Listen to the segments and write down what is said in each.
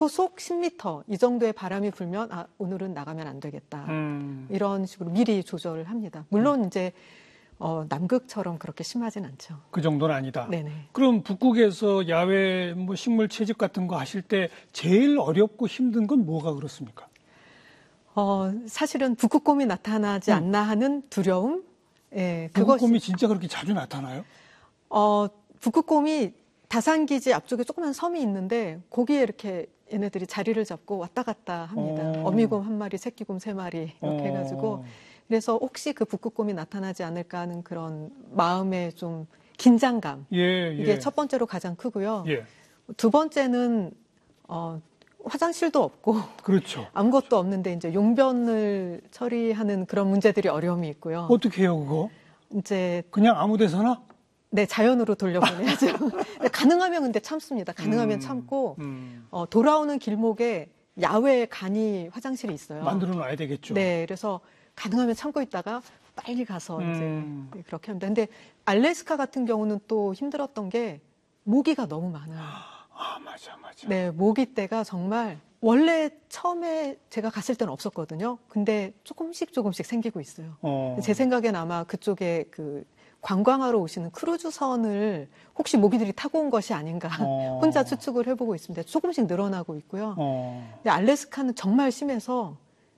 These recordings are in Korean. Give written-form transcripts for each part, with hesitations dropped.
소속 10m 이 정도의 바람이 불면 오늘은 나가면 안 되겠다. 이런 식으로 미리 조절을 합니다. 물론 이제 남극처럼 그렇게 심하진 않죠. 그 정도는 아니다. 네네. 그럼 북극에서 야외 뭐 식물 채집 같은 거 하실 때 제일 어렵고 힘든 건 뭐가 그렇습니까? 사실은 북극곰이 나타나지 않나 하는 두려움. 예, 북극곰이 진짜 그렇게 자주 나타나요? 북극곰이 다산기지 앞쪽에 조그만 섬이 있는데 거기에 이렇게 얘네들이 자리를 잡고 왔다 갔다 합니다. 어미곰 한 마리, 새끼곰 세 마리 이렇게 해가지고 그래서 혹시 그 북극곰이 나타나지 않을까 하는 그런 마음의 좀 긴장감. 이게 첫 번째로 가장 크고요. 두 번째는 화장실도 없고 그렇죠. 아무것도 없는데 이제 용변을 처리하는 그런 문제들이 어려움이 있고요. 어떻게 해요, 그거? 이제 그냥 아무 데서나? 네, 자연으로 돌려보내야죠. 가능하면 근데 참습니다. 가능하면 참고 돌아오는 길목에 야외 간이 화장실이 있어요. 만들어 놔야 되겠죠. 네, 그래서 가능하면 참고 있다가 빨리 가서 이제 그렇게 합니다. 근데 알래스카 같은 경우는 또 힘들었던 게 모기가 너무 많아요. 맞아. 네, 모기떼가 정말 원래 처음에 제가 갔을 때는 없었거든요. 근데 조금씩 생기고 있어요. 제 생각엔 아마 그쪽에 그 관광하러 오시는 크루즈선을 혹시 모기들이 타고 온 것이 아닌가 혼자 추측을 해보고 있습니다. 조금씩 늘어나고 있고요. 근데 알래스카는 정말 심해서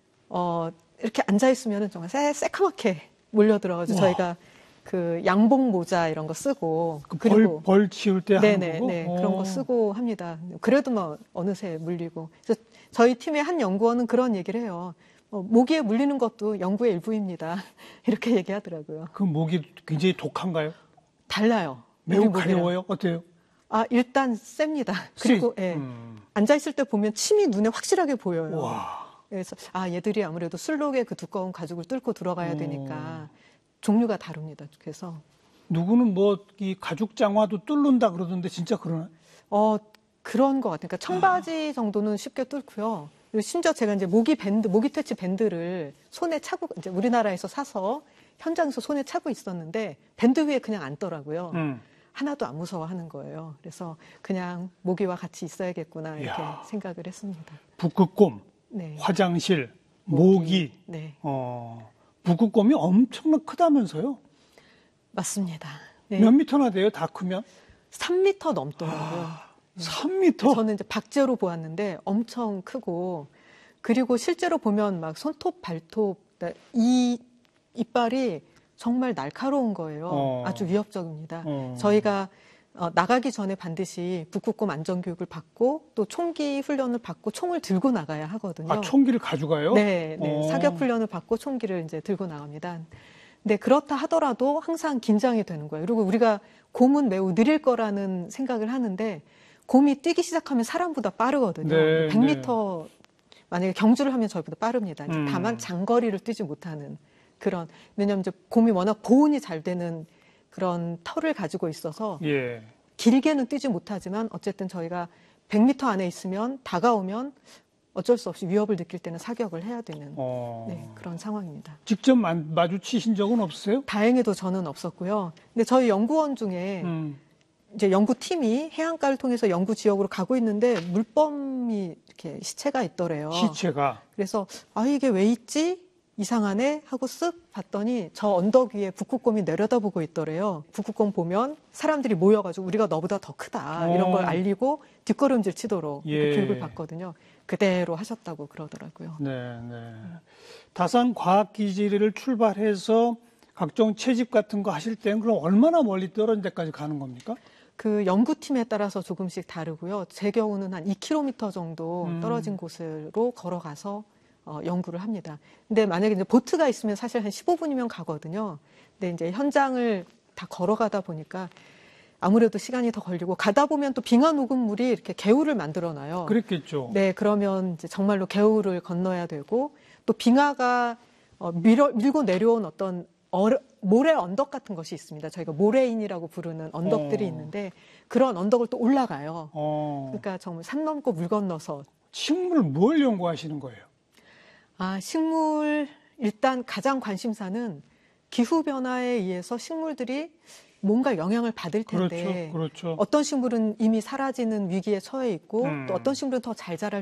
이렇게 앉아 있으면 정말 새까맣게 몰려들어가지고 저희가 그 양복 모자 이런 거 쓰고 그리고 벌 치울 때 하는 거고? 네, 그런 거 쓰고 합니다. 그래도 뭐 어느새 물리고. 그래서 저희 팀의 한 연구원은 그런 얘기를 해요. 모기에 물리는 것도 연구의 일부입니다. 이렇게 얘기하더라고요. 그 모기 굉장히 독한가요? 달라요. 매우 가려워요? 어때요? 일단 셉니다. 그리고 앉아 있을 때 보면 침이 눈에 확실하게 보여요. 와. 그래서 얘들이 아무래도 술록의 그 두꺼운 가죽을 뚫고 들어가야 되니까 종류가 다릅니다. 그래서 누구는 뭐 이 가죽 장화도 뚫는다 그러던데 진짜 그러나? 그런 것 같아요. 그러니까 청바지 정도는 쉽게 뚫고요. 그리고 심지어 제가 이제 모기 퇴치 밴드를 손에 차고 이제 우리나라에서 사서 현장에서 손에 차고 있었는데 밴드 위에 그냥 앉더라고요. 하나도 안 무서워하는 거예요. 그래서 그냥 모기와 같이 있어야겠구나 이렇게 생각을 했습니다. 북극곰, 네. 화장실, 모기. 네. 북극곰이 엄청나 크다면서요? 맞습니다. 네. 몇 미터나 돼요? 다 크면? 3m 넘더라고요. 3m? 저는 이제 박제로 보았는데 엄청 크고 그리고 실제로 보면 막 손톱, 발톱, 이 이빨이 정말 날카로운 거예요. 아주 위협적입니다. 저희가 나가기 전에 반드시 북극곰 안전교육을 받고 또 총기 훈련을 받고 총을 들고 나가야 하거든요. 총기를 가져가요? 네. 사격 훈련을 받고 총기를 이제 들고 나갑니다. 근데 그렇다 하더라도 항상 긴장이 되는 거예요. 그리고 우리가 곰은 매우 느릴 거라는 생각을 하는데 곰이 뛰기 시작하면 사람보다 빠르거든요. 100m 만약에 경주를 하면 저희보다 빠릅니다. 다만 장거리를 뛰지 못하는 그런 왜냐하면 이제 곰이 워낙 보온이 잘 되는 그런 털을 가지고 있어서 길게는 뛰지 못하지만 어쨌든 저희가 100m 안에 있으면 다가오면 어쩔 수 없이 위협을 느낄 때는 사격을 해야 되는 그런 상황입니다. 직접 마주치신 적은 없으세요? 다행히도 저는 없었고요. 근데 저희 연구원 중에 이제 연구팀이 해안가를 통해서 연구 지역으로 가고 있는데 물범이 이렇게 시체가 있더래요. 시체가. 그래서 이게 왜 있지? 이상하네 하고 쓱 봤더니 저 언덕 위에 북극곰이 내려다보고 있더래요. 북극곰 보면 사람들이 모여가지고 우리가 너보다 더 크다 이런 걸 알리고 뒷걸음질 치도록 교육을 받거든요. 그대로 하셨다고 그러더라고요. 네. 다산 과학기지를 출발해서 각종 채집 같은 거 하실 때는 그럼 얼마나 멀리 떨어진 데까지 가는 겁니까? 그 연구팀에 따라서 조금씩 다르고요. 제 경우는 한 2km 정도 떨어진 곳으로 걸어가서 연구를 합니다. 근데 만약에 이제 보트가 있으면 사실 한 15분이면 가거든요. 근데 이제 현장을 다 걸어가다 보니까 아무래도 시간이 더 걸리고 가다 보면 또 빙하 녹음물이 이렇게 개울을 만들어 놔요. 그랬겠죠. 네, 그러면 이제 정말로 개울을 건너야 되고 또 빙하가 밀고 내려온 어떤 모래 언덕 같은 것이 있습니다. 저희가 모래인이라고 부르는 언덕들이 있는데 그런 언덕을 또 올라가요. 그러니까 정말 산 넘고 물 건너서. 식물 뭘 연구하시는 거예요? 식물 일단 가장 관심사는 기후변화에 의해서 식물들이 뭔가 영향을 받을 텐데 그렇죠. 어떤 식물은 이미 사라지는 위기에 처해 있고 또 어떤 식물은 더 잘 자랄